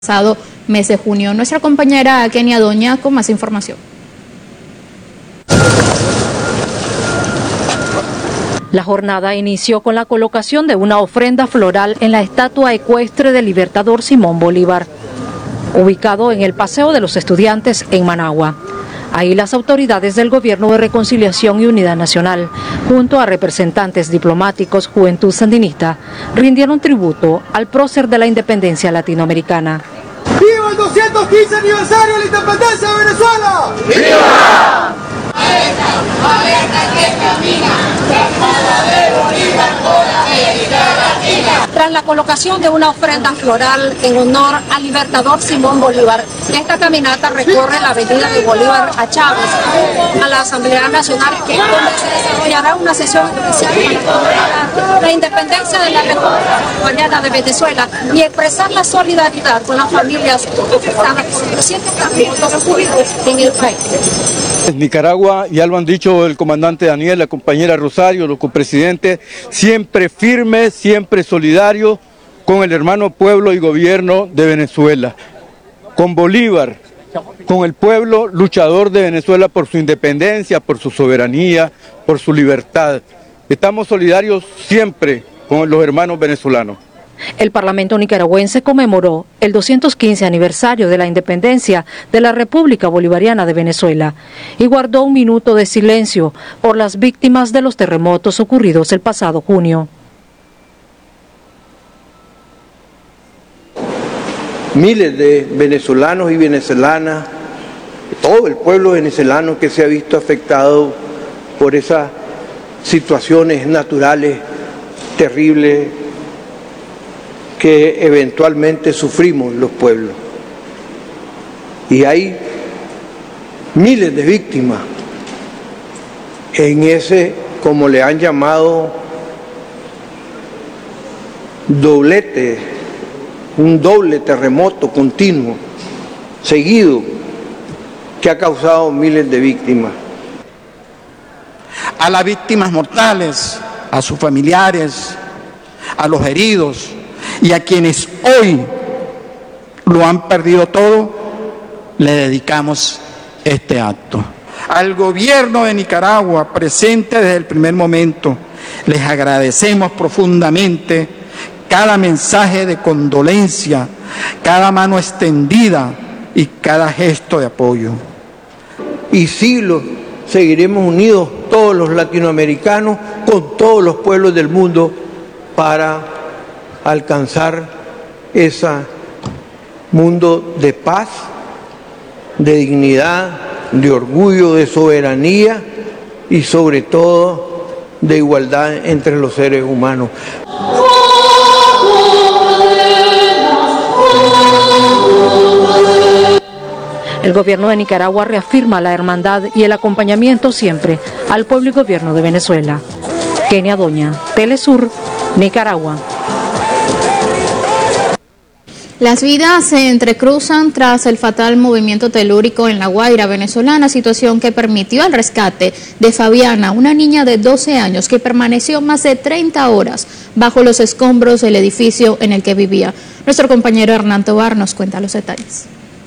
Pasado mes de junio. Nuestra compañera Kenia Doña con más información. La jornada inició con la colocación de una ofrenda floral en la estatua ecuestre del libertador Simón Bolívar, ubicado en el Paseo de los Estudiantes en Managua. Ahí las autoridades del Gobierno de Reconciliación y Unidad Nacional, junto a representantes diplomáticos, Juventud Sandinista, rindieron tributo al prócer de la independencia latinoamericana. ¡Viva el 215 aniversario de la independencia de Venezuela! ¡Viva! Alerta que camina, la espada de Bolívar por América Latina. Tras la colocación de una ofrenda floral en honor al libertador Simón Bolívar, esta caminata recorre la avenida de Bolívar a Chávez, a la Asamblea Nacional, donde se desarrollará una sesión especial para conmemorar la independencia de la República Bolivariana de Venezuela y expresar la solidaridad con las familias afectadas por los recientes terremotos ocurridos en el país. En Nicaragua, ya lo han dicho el comandante Daniel, la compañera Rosario, los copresidentes, siempre firmes, siempre solidarios con el hermano pueblo y gobierno de Venezuela, con Bolívar, con el pueblo luchador de Venezuela por su independencia, por su soberanía, por su libertad. Estamos solidarios siempre con los hermanos venezolanos. El Parlamento nicaragüense conmemoró el 215 aniversario de la independencia de la República Bolivariana de Venezuela y guardó un minuto de silencio por las víctimas de los terremotos ocurridos el pasado junio. Miles de venezolanos y venezolanas, todo el pueblo venezolano que se ha visto afectado por esas situaciones naturales terribles que eventualmente sufrimos los pueblos. Y hay miles de víctimas en ese, como le han llamado, doblete, un doble terremoto continuo, seguido, que ha causado miles de víctimas. A las víctimas mortales, a sus familiares, a los heridos, y a quienes hoy lo han perdido todo, le dedicamos este acto. Al gobierno de Nicaragua, presente desde el primer momento, les agradecemos profundamente cada mensaje de condolencia, cada mano extendida y cada gesto de apoyo. Y siglos seguiremos unidos todos los latinoamericanos con todos los pueblos del mundo para alcanzar ese mundo de paz, de dignidad, de orgullo, de soberanía y sobre todo de igualdad entre los seres humanos. El gobierno de Nicaragua reafirma la hermandad y el acompañamiento siempre al pueblo y gobierno de Venezuela. Kenia Doña, Telesur, Nicaragua. Las vidas se entrecruzan tras el fatal movimiento telúrico en La Guaira venezolana, situación que permitió el rescate de Fabiana, una niña de 12 años que permaneció más de 30 horas bajo los escombros del edificio en el que vivía. Nuestro compañero Hernán Tobar nos cuenta los detalles.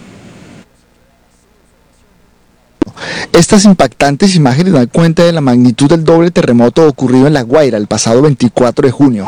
Estas impactantes imágenes dan cuenta de la magnitud del doble terremoto ocurrido en La Guaira el pasado 24 de junio.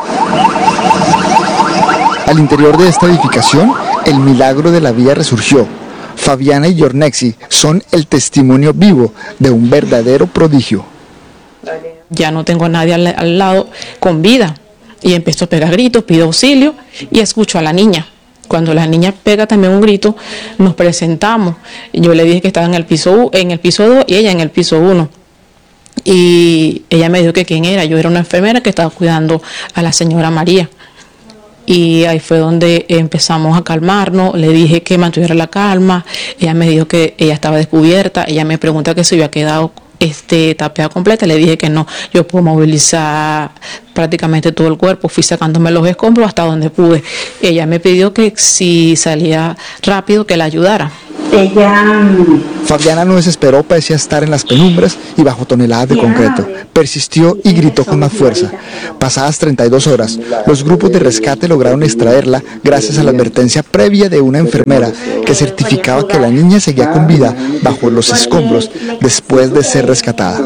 Al interior de esta edificación, el milagro de la vida resurgió. Fabiana y Yornexi son el testimonio vivo de un verdadero prodigio. Ya no tengo a nadie al lado con vida y empezó a pegar gritos, pido auxilio y escucho a la niña. Cuando la niña pega también un grito, nos presentamos. Yo le dije que estaba en el piso 2 y ella en el piso 1. Y ella me dijo que quién era. Yo era una enfermera que estaba cuidando a la señora María. Y ahí fue donde empezamos a calmarnos, le dije que mantuviera la calma, ella me dijo que ella estaba descubierta, ella me pregunta que si había quedado tapeada completa, le dije que no, yo puedo movilizar prácticamente todo el cuerpo, fui sacándome los escombros hasta donde pude. Ella me pidió que si salía rápido que la ayudara. Ella Fabiana no desesperó pese a estar en las penumbras y bajo toneladas de concreto. Persistió y gritó con más fuerza. Pasadas 32 horas, los grupos de rescate lograron extraerla gracias a la advertencia previa de una enfermera que certificaba que la niña seguía con vida bajo los escombros después de ser rescatada.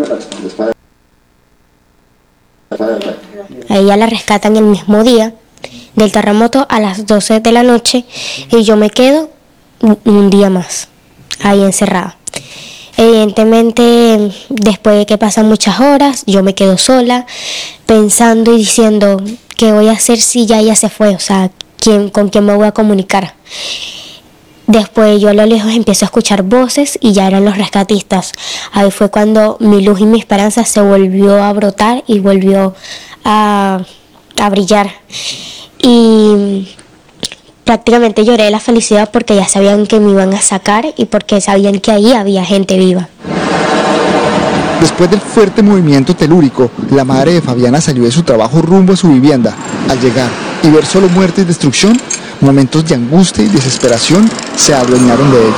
A ella la rescatan el mismo día del terremoto a las 12 de la noche y yo me quedo un día más ahí encerrada. Evidentemente, después de que pasan muchas horas, yo me quedo sola pensando y diciendo qué voy a hacer si ya ella se fue, o sea, con quién me voy a comunicar. Después yo a lo lejos empiezo a escuchar voces y ya eran los rescatistas. Ahí fue cuando mi luz y mi esperanza se volvió a brotar y volvió a brillar. Y prácticamente lloré de la felicidad porque ya sabían que me iban a sacar y porque sabían que ahí había gente viva. Después del fuerte movimiento telúrico, la madre de Fabiana salió de su trabajo rumbo a su vivienda. Al llegar y ver solo muerte y destrucción, momentos de angustia y desesperación se adueñaron de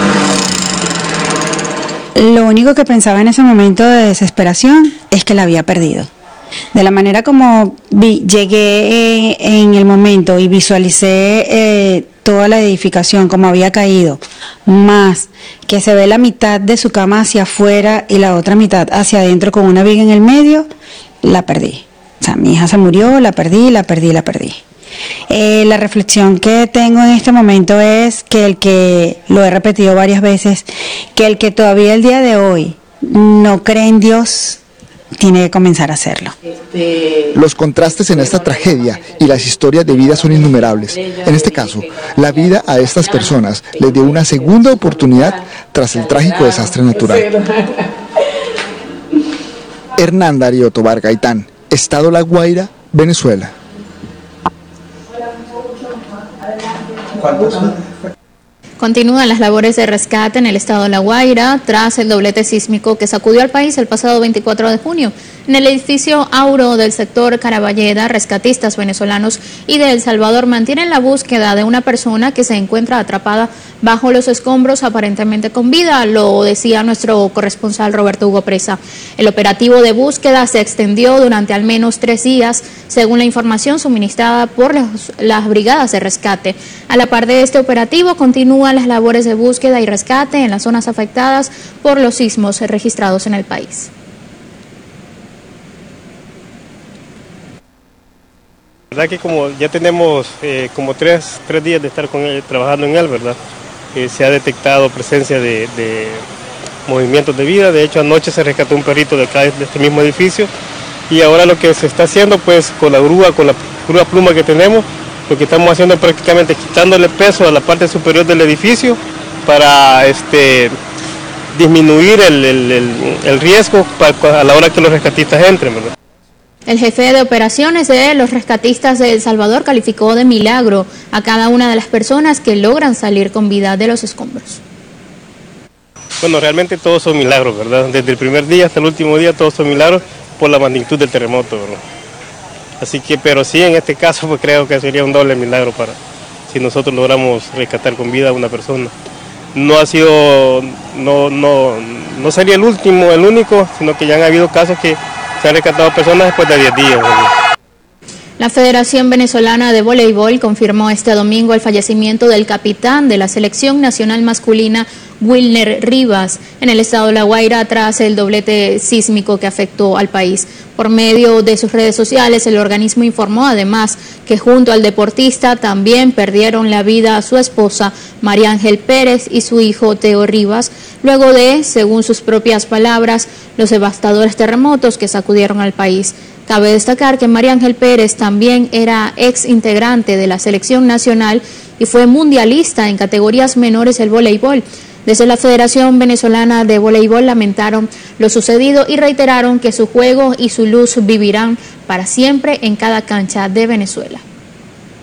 ella. Lo único que pensaba en ese momento de desesperación es que la había perdido. De la manera como llegué en el momento y visualicé toda la edificación como había caído, más que se ve la mitad de su cama hacia afuera y la otra mitad hacia adentro con una viga en el medio, la perdí. O sea, mi hija se murió, la perdí. La reflexión que tengo en este momento es que el que, lo he repetido varias veces, que el que todavía el día de hoy no cree en Dios, tiene que comenzar a hacerlo. Los contrastes en esta tragedia y las historias de vida son innumerables. En este caso, la vida a estas personas les dio una segunda oportunidad tras el trágico desastre natural. Hernán Darío Tobar Gaitán, Estado La Guaira, Venezuela. Continúan las labores de rescate en el estado de La Guaira tras el doblete sísmico que sacudió al país el pasado 24 de junio. En el edificio Auro del sector Caraballeda, rescatistas venezolanos y de El Salvador mantienen la búsqueda de una persona que se encuentra atrapada bajo los escombros aparentemente con vida, lo decía nuestro corresponsal Roberto Hugo Presa. El operativo de búsqueda se extendió durante al menos 3 días, según la información suministrada por las brigadas de rescate. A la par de este operativo continúan las labores de búsqueda y rescate en las zonas afectadas por los sismos registrados en el país. La verdad que como ya tenemos como tres días de estar con él, trabajando en él, ¿verdad? Se ha detectado presencia de movimientos de vida. De hecho, anoche se rescató un perrito de acá, de este mismo edificio, y ahora lo que se está haciendo, pues con la grúa pluma que tenemos, lo que estamos haciendo es prácticamente quitándole peso a la parte superior del edificio para disminuir el riesgo a la hora que los rescatistas entren, ¿verdad? El jefe de operaciones de los rescatistas de El Salvador calificó de milagro a cada una de las personas que logran salir con vida de los escombros. Bueno, realmente todos son milagros, ¿verdad? Desde el primer día hasta el último día todos son milagros por la magnitud del terremoto, ¿verdad? Así que, pero sí, en este caso pues creo que sería un doble milagro para si nosotros logramos rescatar con vida a una persona. No ha sido, no sería el único, sino que ya han habido casos que se han rescatado personas después de 10 días. ¿verdad? La Federación Venezolana de Voleibol confirmó este domingo el fallecimiento del capitán de la selección nacional masculina, Wilner Rivas, en el estado de La Guaira tras el doblete sísmico que afectó al país. Por medio de sus redes sociales, el organismo informó además que junto al deportista también perdieron la vida a su esposa, María Ángel Pérez, y su hijo, Teo Rivas, luego de, según sus propias palabras, los devastadores terremotos que sacudieron al país. Cabe destacar que María Ángel Pérez también era ex integrante de la selección nacional y fue mundialista en categorías menores del voleibol. Desde la Federación Venezolana de Voleibol lamentaron lo sucedido y reiteraron que su juego y su luz vivirán para siempre en cada cancha de Venezuela.